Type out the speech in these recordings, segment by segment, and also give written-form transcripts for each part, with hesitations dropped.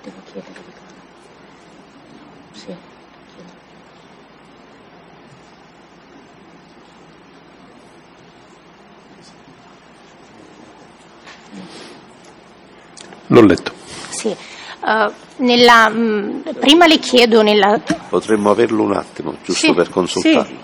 Devo chiedere. Sì. L'ho letto. Sì. Prima le chiedo nella... Potremmo averlo un attimo, giusto per consultarlo. Sì.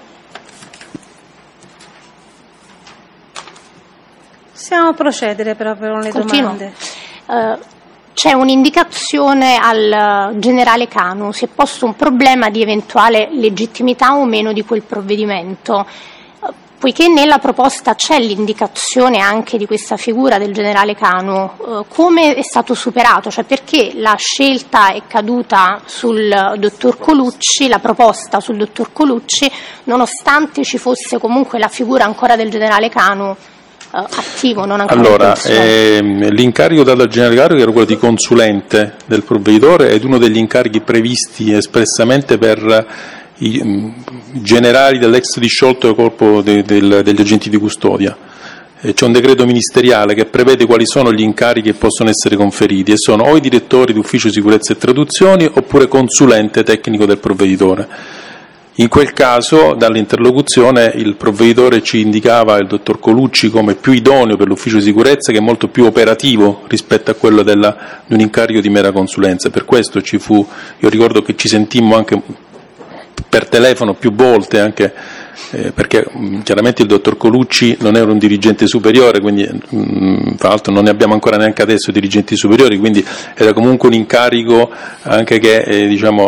Possiamo procedere però con le domande. C'è un'indicazione al generale Canu, si è posto un problema di eventuale legittimità o meno di quel provvedimento. Poiché nella proposta c'è l'indicazione anche di questa figura del generale Canu, come è stato superato? Cioè perché la scelta è caduta sul dottor Colucci, la proposta sul dottor Colucci, nonostante ci fosse comunque la figura ancora del generale Canu attivo, non ancora Allora, l'incarico dato al generale Canu era quello di consulente del provveditore ed uno degli incarichi previsti espressamente per i generali dell'ex disciolto corpo degli agenti di custodia. C'è un decreto ministeriale che prevede quali sono gli incarichi che possono essere conferiti e sono o i direttori di ufficio sicurezza e traduzioni oppure consulente tecnico del provveditore. In quel caso, dall'interlocuzione, il provveditore ci indicava il dottor Colucci come più idoneo per l'ufficio di sicurezza, che è molto più operativo rispetto a quello di un incarico di mera consulenza. Per questo io ricordo che ci sentimmo anche per telefono più volte, anche perché chiaramente il dottor Colucci non era un dirigente superiore, quindi tra l'altro non ne abbiamo ancora neanche adesso dirigenti superiori, quindi era comunque un incarico anche che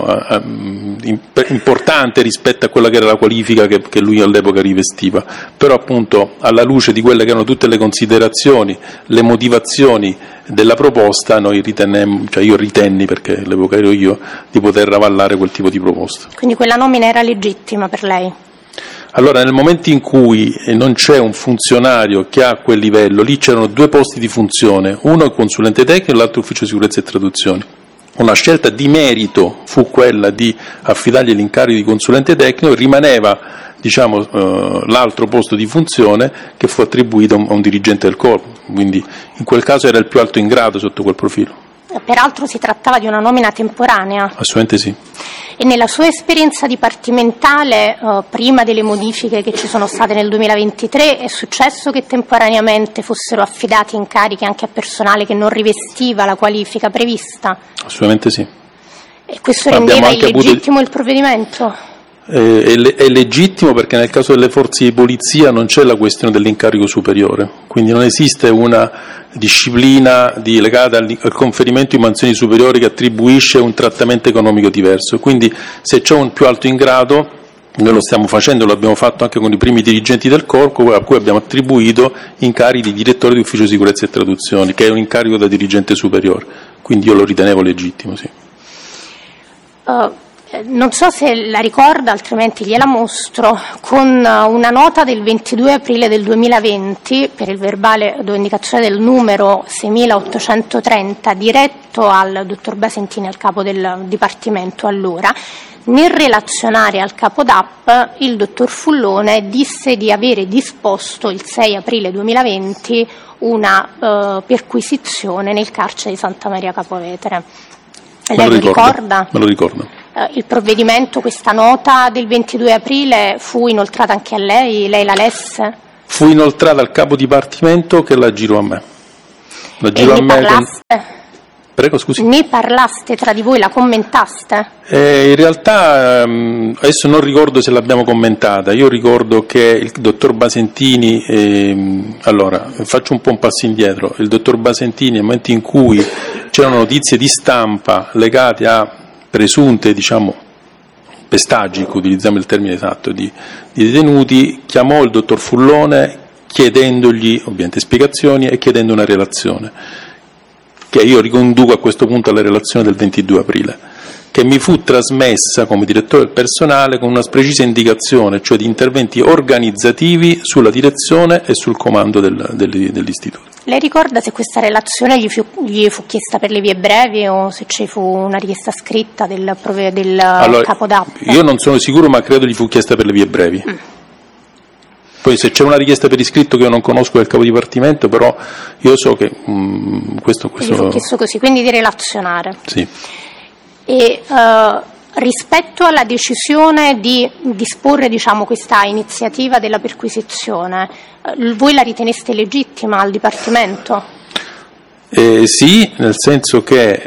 importante rispetto a quella che era la qualifica che lui all'epoca rivestiva. Però appunto alla luce di quelle che erano tutte le considerazioni, le motivazioni della proposta, io ritenni, perché all'epoca ero io, di poter avallare quel tipo di proposta. Quindi quella nomina era legittima per lei? Allora, nel momento in cui non c'è un funzionario che ha quel livello, lì c'erano due posti di funzione, uno consulente tecnico e l'altro ufficio sicurezza e traduzioni. Una scelta di merito fu quella di affidargli l'incarico di consulente tecnico, rimaneva l'altro posto di funzione che fu attribuito a un dirigente del corpo, quindi in quel caso era il più alto in grado sotto quel profilo. Peraltro si trattava di una nomina temporanea. Assolutamente sì. E nella sua esperienza dipartimentale, prima delle modifiche che ci sono state nel 2023, è successo che temporaneamente fossero affidati incarichi anche a personale che non rivestiva la qualifica prevista? Assolutamente sì. E questo rendeva illegittimo il provvedimento? È legittimo perché nel caso delle forze di polizia non c'è la questione dell'incarico superiore, quindi non esiste una disciplina legata al conferimento di mansioni superiori che attribuisce un trattamento economico diverso. Quindi se c'è un più alto in grado, noi lo stiamo facendo, lo abbiamo fatto anche con i primi dirigenti del corpo, a cui abbiamo attribuito incarichi di direttore di ufficio sicurezza e traduzioni, che è un incarico da dirigente superiore, quindi io lo ritenevo legittimo, sì. Non so se la ricorda, altrimenti gliela mostro, con una nota del 22 aprile del 2020 per il verbale dove indicazione del numero 6830 diretto al dottor Basentini, al capo del Dipartimento allora. Nel relazionare al capo DAP il dottor Fullone disse di avere disposto il 6 aprile 2020 una perquisizione nel carcere di Santa Maria Capovetere. Lei lo ricorda? Me lo ricordo. Il provvedimento, questa nota del 22 aprile fu inoltrata anche a lei? Lei la lesse? Fu inoltrata al capo dipartimento che la girò a me. La girò e a ne me parlaste? Prego, scusi. Ne parlaste tra di voi, la commentaste? In realtà adesso non ricordo se l'abbiamo commentata. Io ricordo che il dottor Basentini, allora faccio un po' un passo indietro, il dottor Basentini nel momento in cui c'erano notizie di stampa legate a presunte, pestaggi, utilizziamo il termine esatto, di detenuti, chiamò il dottor Fullone chiedendogli ovviamente spiegazioni e chiedendo una relazione, che io riconduco a questo punto alla relazione del 22 aprile, che mi fu trasmessa come direttore del personale con una precisa indicazione, cioè di interventi organizzativi sulla direzione e sul comando dell'istituto. Lei ricorda se questa relazione gli fu chiesta per le vie brevi o se ci fu una richiesta scritta del capo DAP? Io non sono sicuro, ma credo gli fu chiesta per le vie brevi. Poi se c'è una richiesta per iscritto che io non conosco del capo dipartimento, però io so che questo ho chiesto così, quindi di relazionare. Sì. E rispetto alla decisione di disporre, diciamo, questa iniziativa della perquisizione, voi la riteneste legittima al Dipartimento? Sì, nel senso che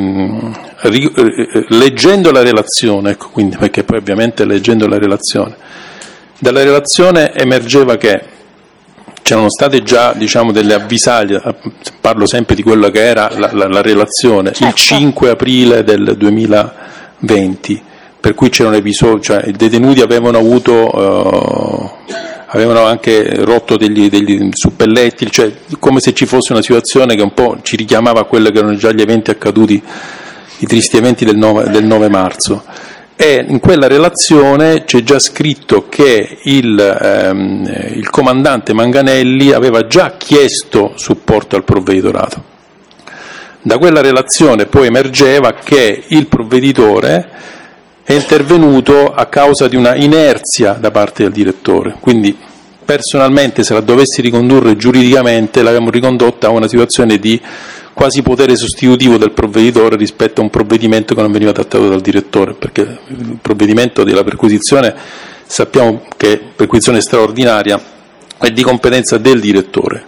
leggendo la relazione, ecco, quindi, perché poi ovviamente leggendo la relazione, dalla relazione emergeva che c'erano state già, diciamo, delle avvisaglie, parlo sempre di quello che era la relazione, certo. Il 5 aprile del 2020, per cui c'erano episodi, cioè i detenuti avevano anche rotto degli suppelletti, cioè come se ci fosse una situazione che un po' ci richiamava a quelli che erano già gli eventi accaduti, i tristi eventi del 9 marzo. E in quella relazione c'è già scritto che il comandante Manganelli aveva già chiesto supporto al provveditorato. Da quella relazione poi emergeva che il provveditore è intervenuto a causa di una inerzia da parte del direttore, quindi personalmente, se la dovessi ricondurre giuridicamente, l'abbiamo ricondotta a una situazione di quasi potere sostitutivo del provveditore rispetto a un provvedimento che non veniva trattato dal direttore, perché il provvedimento della perquisizione, sappiamo che perquisizione straordinaria è di competenza del direttore.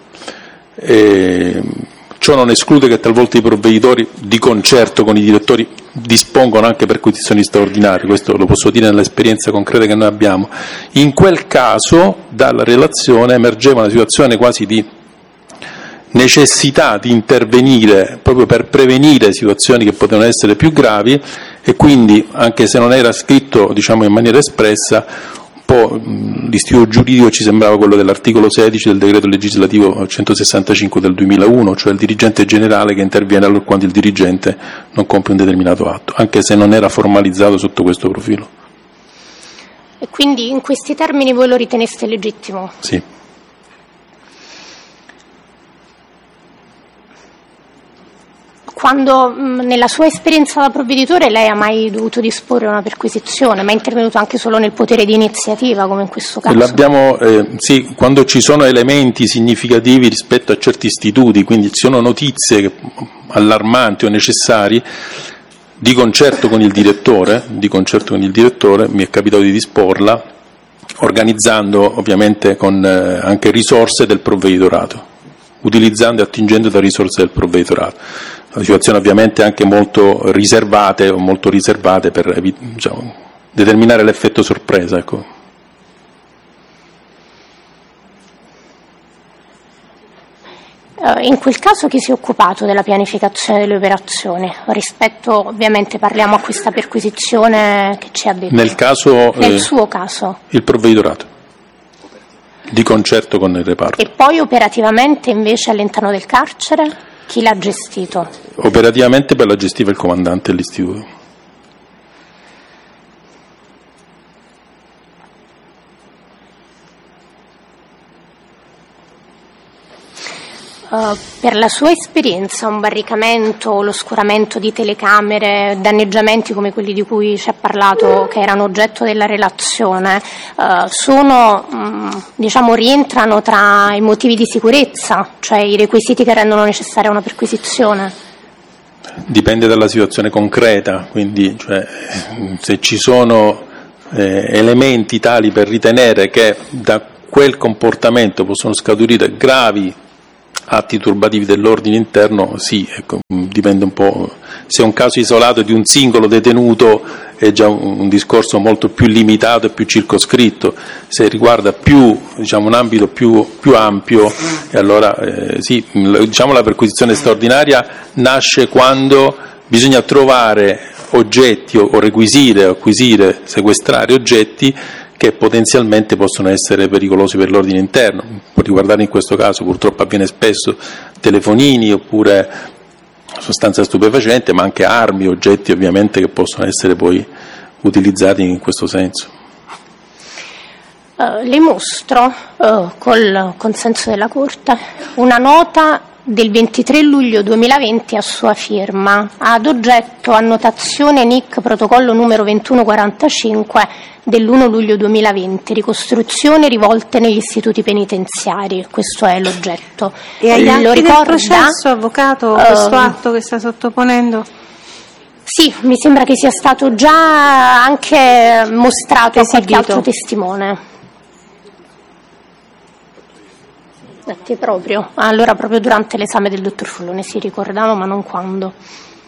Ciò non esclude che talvolta i provveditori, di concerto con i direttori, dispongono anche perquisizioni straordinarie, questo lo posso dire nell'esperienza concreta che noi abbiamo. In quel caso, dalla relazione emergeva una situazione quasi di necessità di intervenire proprio per prevenire situazioni che potevano essere più gravi, e quindi, anche se non era scritto, diciamo, in maniera espressa, un po' l'istituto giuridico ci sembrava quello dell'articolo 16 del decreto legislativo 165 del 2001, cioè il dirigente generale che interviene allora quando il dirigente non compie un determinato atto, anche se non era formalizzato sotto questo profilo. E quindi in questi termini voi lo riteneste legittimo? Sì. Quando nella sua esperienza da provveditore lei ha mai dovuto disporre una perquisizione, ma è intervenuto anche solo nel potere di iniziativa, come in questo caso? Sì, quando ci sono elementi significativi rispetto a certi istituti, quindi ci sono notizie allarmanti o necessari, di concerto con il direttore, mi è capitato di disporla, organizzando ovviamente con anche risorse del provveditorato, utilizzando e attingendo da risorse del provveditorato. Situazioni ovviamente anche molto riservate per, diciamo, determinare l'effetto sorpresa, ecco. In quel caso chi si è occupato della pianificazione delle operazioni? Rispetto, ovviamente parliamo a questa perquisizione che ci ha detto. Nel suo caso? Il provveditorato, di concerto con il reparto. E poi operativamente invece all'interno del carcere? Chi l'ha gestito? Operativamente la gestiva il comandante dell'istituto. Per la sua esperienza, un barricamento, l'oscuramento di telecamere, danneggiamenti come quelli di cui ci ha parlato, che erano oggetto della relazione, rientrano tra i motivi di sicurezza, cioè i requisiti che rendono necessaria una perquisizione? Dipende dalla situazione concreta, quindi se ci sono elementi tali per ritenere che da quel comportamento possono scaturire gravi atti turbativi dell'ordine interno, sì, ecco, dipende un po'. Se è un caso isolato di un singolo detenuto è già un discorso molto più limitato e più circoscritto. Se riguarda un ambito più ampio, e allora sì, la perquisizione straordinaria nasce quando bisogna trovare oggetti o requisire, acquisire, sequestrare oggetti che potenzialmente possono essere pericolosi per l'ordine interno. Può riguardare in questo caso, purtroppo avviene spesso, telefonini oppure sostanze stupefacenti, ma anche armi, oggetti ovviamente che possono essere poi utilizzati in questo senso. Le mostro, col consenso della Corte, una nota del 23 luglio 2020 a sua firma, ad oggetto annotazione NIC protocollo numero 2145 dell'1 luglio 2020, ricostruzioni rivolte negli istituti penitenziari. Questo è l'oggetto. E agli atti del processo, avvocato, questo atto che sta sottoponendo? Sì, mi sembra che sia stato già anche mostrato a qualche altro testimone. Proprio. Allora proprio durante l'esame del dottor Follone, si ricordava, ma non quando.